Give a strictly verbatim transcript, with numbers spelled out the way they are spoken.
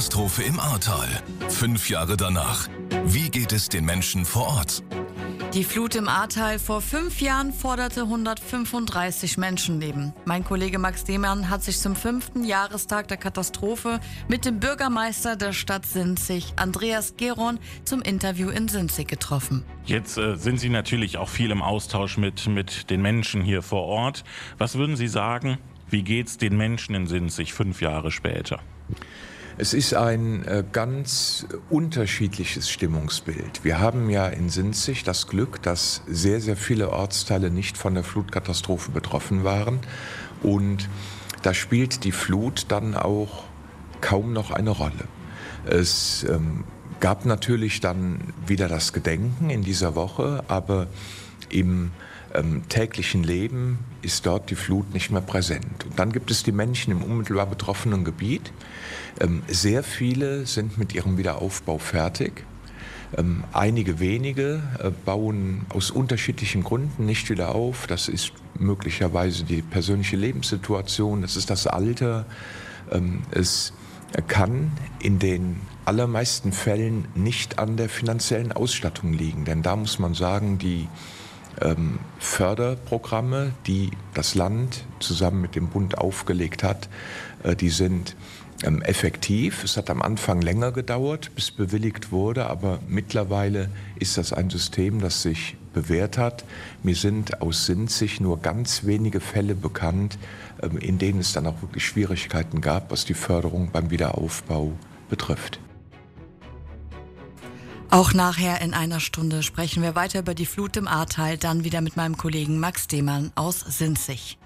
Katastrophe im Ahrtal. Fünf Jahre danach. Wie geht es den Menschen vor Ort? Die Flut im Ahrtal vor fünf Jahren forderte hundertfünfunddreißig Menschenleben. Mein Kollege Max Demann hat sich zum fünften Jahrestag der Katastrophe mit dem Bürgermeister der Stadt Sinzig, Andreas Geron, zum Interview in Sinzig getroffen. Jetzt äh, sind Sie natürlich auch viel im Austausch mit, mit den Menschen hier vor Ort. Was würden Sie sagen, wie geht's den Menschen in Sinzig fünf Jahre später? Es ist ein äh, ganz unterschiedliches Stimmungsbild. Wir haben ja in Sinzig das Glück, dass sehr, sehr viele Ortsteile nicht von der Flutkatastrophe betroffen waren. Und da spielt die Flut dann auch kaum noch eine Rolle. Es ähm, gab natürlich dann wieder das Gedenken in dieser Woche, aber im ähm, täglichen Leben ist dort die Flut nicht mehr präsent. Und dann gibt es die Menschen im unmittelbar betroffenen Gebiet. Ähm, sehr viele sind mit ihrem Wiederaufbau fertig. Ähm, einige wenige äh, bauen aus unterschiedlichen Gründen nicht wieder auf. Das ist möglicherweise die persönliche Lebenssituation, das ist das Alter. Ähm, es kann in den allermeisten Fällen nicht an der finanziellen Ausstattung liegen. Denn da muss man sagen, die ähm, Förderprogramme, die das Land zusammen mit dem Bund aufgelegt hat, äh, die sind ähm, effektiv. Es hat am Anfang länger gedauert, bis bewilligt wurde, aber mittlerweile ist das ein System, das sich bewährt hat. Mir sind aus Sinzig nur ganz wenige Fälle bekannt, ähm, in denen es dann auch wirklich Schwierigkeiten gab, was die Förderung beim Wiederaufbau betrifft. Auch nachher in einer Stunde sprechen wir weiter über die Flut im Ahrtal, dann wieder mit meinem Kollegen Max Demann aus Sinzig.